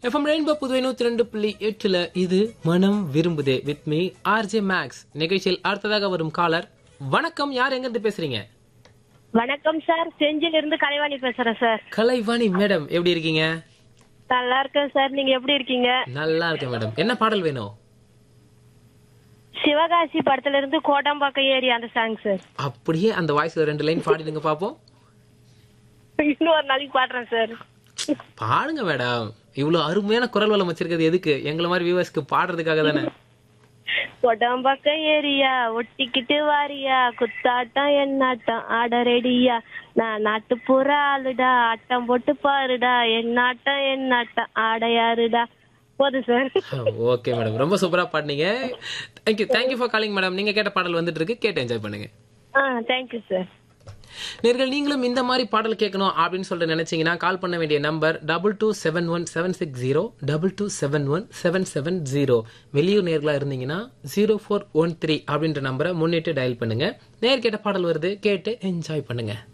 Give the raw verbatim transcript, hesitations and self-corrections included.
FM rainbow Puduvai நூத்தி ரெண்டு புள்ளி எட்டுல இது மனம் விரும்புதே வித் மீ ஆர்ஜே மேக்ஸ். நிகழ்ச்சியில் அடுத்ததாக வரும் காலர். வணக்கம், யார் எங்க இருந்து பேசுறீங்க? வணக்கம் சார், செஞ்சில இருந்து கலைவாணி பேசுறேன் சார். கலைவாணி மேடம், எப்படி இருக்கீங்க? நல்லா இருக்கேன் சார், நீங்க எப்படி இருக்கீங்க? நல்லா இருக்கேன் மேடம். என்ன பாடல் வேணும்? சிவகாசி படத்துல இருந்து கோடம்பாக்கம் ஏரி அந்த சாங் சார். அப்படியே அந்த வாய்ஸ்ல ரெண்டு லைன் பாடிடுங்க பாப்போம். இன்னொரு நாளைக்கு பாடுறேன் சார். பாடுங்க மேடம். இவ்வளவு அருமையான குரல் வளம் வச்சிருக்கிறது எதுக்கு? எங்களை மாதிரி வியூவர்ஸ்க்கு பாடுறதுக்காக தானே. கோடம்பாக்கம் ஏரியா ஒட்டிக்கிட்டு வாரியா, குத்தாட்டம் என்னாட்டம் ஆட ரெடியா, நான் நாட்டுப்புற ஆளுடா, ஆட்டம் போட்டு பாருடா, என்னாட்டம் என்னாட்டம் ஆட யாருடா. போதும் சார். ஓகே மேடம், ரொம்ப சூப்பரா பாடுனீங்க. Thank you thank you for calling madam. நீங்க கேட்ட பாடல் வந்துட்டு இருக்கு, கேட்டு என்ஜாய் பண்ணுங்க. ஆ தேங்க்யூ சார். நேர்கள், நீங்களும் இந்த மாதிரி பாடல் கேட்கணும் அப்படின்னு சொல்லிட்டு நினைச்சீங்கன்னா கால் பண்ண வேண்டிய number double two seven one seven six zero double two seven one seven seven zero. வெளியூர் நேர்களா இருந்தீங்கன்னா ஜீரோ ஃபோர் ஒன் த்ரீ அப்படின்ற நம்பரை முன்னிட்டு டயல் பண்ணுங்க. நேர் கேட்ட பாடல் வருது, கேட்டு என்ஜாய் பண்ணுங்க.